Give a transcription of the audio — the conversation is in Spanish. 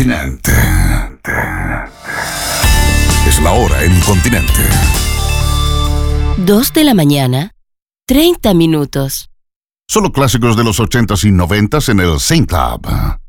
Continente. Es la hora en Continente. 2 de la mañana, 30 minutos. Solo clásicos de los 80s y 90s en el Same Club.